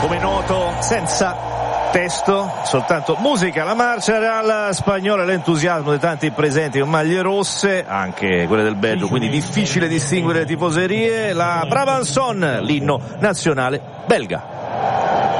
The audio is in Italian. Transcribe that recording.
come noto senza testo, soltanto musica, la marcia dalla spagnola, l'entusiasmo di tanti presenti con maglie rosse, anche quelle del Belgio, quindi difficile distinguere le tifoserie. La Brabançon, l'inno nazionale belga.